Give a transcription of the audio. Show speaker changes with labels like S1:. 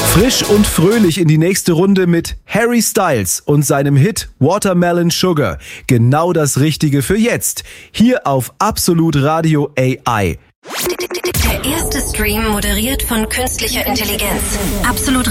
S1: Frisch und fröhlich in die nächste Runde mit Harry Styles und seinem Hit Watermelon Sugar. Genau das Richtige für jetzt. Hier auf Absolut Radio AI.
S2: Der erste Stream moderiert von künstlicher Intelligenz. Absolut